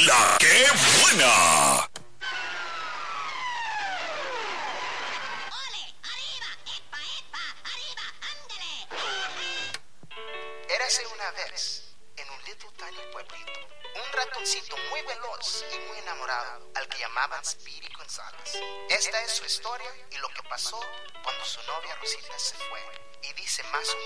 La que buena. Érase una vez, en un little tiny pueblito, un ratoncito muy veloz y muy enamorado, al que llamaban Speedy González. Esta es su historia y lo que pasó cuando su novia Rosita se fue. Y dice más o